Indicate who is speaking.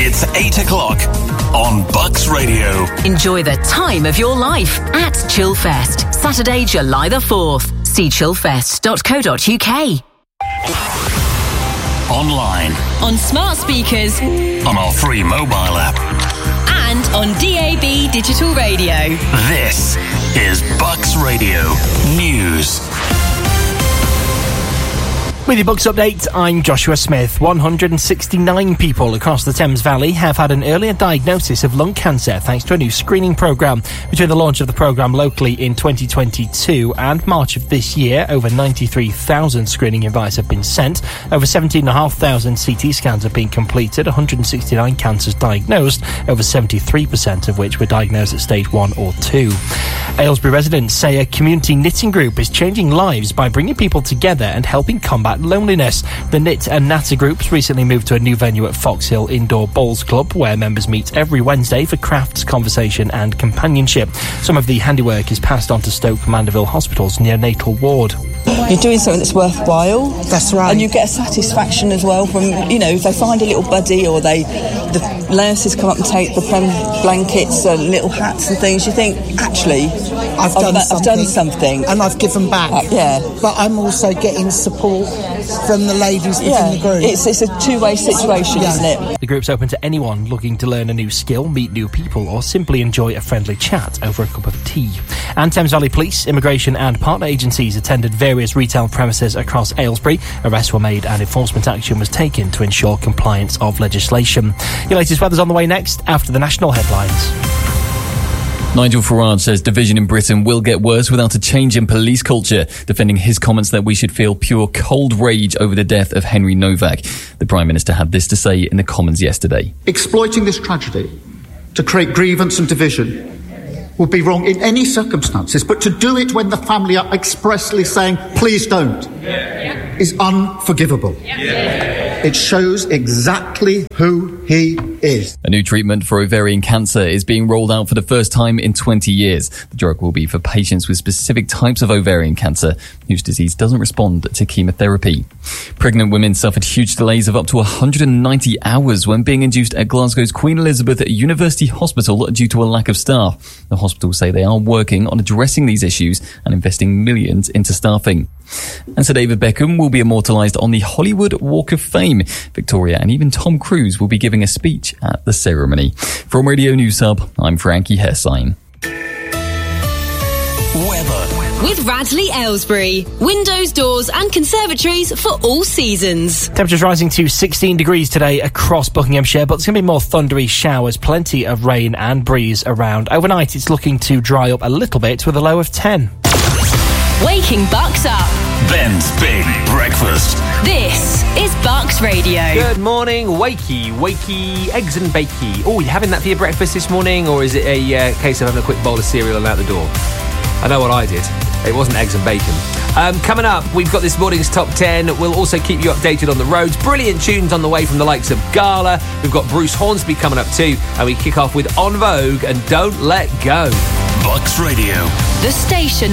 Speaker 1: It's 8 o'clock on Bucks Radio.
Speaker 2: Enjoy the time of your life at Chillfest, Saturday, July the 4th. See chillfest.co.uk.
Speaker 1: Online.
Speaker 3: On smart speakers.
Speaker 1: On our free mobile app.
Speaker 3: And on DAB Digital Radio.
Speaker 1: This is Bucks Radio News.
Speaker 4: With your Bucks update, I'm Joshua Smith. 169 people across the Thames Valley have had an earlier diagnosis of lung cancer thanks to a new screening programme. Between the launch of the programme locally in 2022 and March of this year, over 93,000 screening invites have been sent. Over 17,500 CT scans have been completed, 169 cancers diagnosed, over 73% of which were diagnosed at stage 1 or 2. Aylesbury residents say a community knitting group is changing lives by bringing people together and helping combat loneliness. The Knit and Natter groups recently moved to a new venue at Foxhill Indoor Bowls Club, where members meet every Wednesday for crafts, conversation and companionship. Some of the handiwork is passed on to Stoke Mandeville Hospital's neonatal ward.
Speaker 5: You're doing something that's worthwhile.
Speaker 6: That's right.
Speaker 5: And you get a satisfaction as well from, if they find a little buddy or the nurses come up and take the blankets and little hats and things, you think, actually,
Speaker 6: I've done something. And I've given back.
Speaker 5: Yeah.
Speaker 6: But I'm also getting support from the ladies within the group.
Speaker 5: It's a two-way situation, isn't it?
Speaker 4: The group's open to anyone looking to learn a new skill, meet new people, or simply enjoy a friendly chat over a cup of tea. And Thames Valley Police, immigration and partner agencies attended various retail premises across Aylesbury. Arrests were made and enforcement action was taken to ensure compliance of legislation. Your latest weather's on the way next after the national headlines.
Speaker 7: Nigel Farage says division in Britain will get worse without a change in police culture, defending his comments that we should feel pure cold rage over the death of Henry Novak. The Prime Minister had this to say in the Commons yesterday.
Speaker 8: Exploiting this tragedy to create grievance and division would be wrong in any circumstances, but to do it when the family are expressly saying, please don't, is unforgivable. It shows exactly who he is.
Speaker 7: A new treatment for ovarian cancer is being rolled out for the first time in 20 years. The drug will be for patients with specific types of ovarian cancer whose disease doesn't respond to chemotherapy. Pregnant women suffered huge delays of up to 190 hours when being induced at Glasgow's Queen Elizabeth University Hospital due to a lack of staff. The hospital say they are working on addressing these issues and investing millions into staffing. And Sir David Beckham will be immortalised on the Hollywood Walk of Fame. Victoria and even Tom Cruise will be giving a speech at the ceremony. From Radio News Hub, I'm Frankie Hessine.
Speaker 1: Weather.
Speaker 3: With Radley Aylesbury. Windows, doors and conservatories for all seasons.
Speaker 4: Temperatures rising to 16 degrees today across Buckinghamshire, but there's going to be more thundery showers, plenty of rain and breeze around. Overnight, it's looking to dry up a little bit with a low of 10.
Speaker 3: Waking Bucks up.
Speaker 1: Ben's Big Breakfast.
Speaker 3: This is Bucks Radio.
Speaker 9: Good morning, wakey, eggs and bakey. Oh, you having that for your breakfast this morning, or is it a case of having a quick bowl of cereal and out the door? I know what I did. It wasn't eggs and bacon. Coming up, we've got this morning's Top 10. We'll also keep you updated on the roads. Brilliant tunes on the way from the likes of Gala. We've got Bruce Hornsby coming up too. And we kick off with En Vogue and Don't Let Go.
Speaker 1: Bucks Radio.
Speaker 3: The station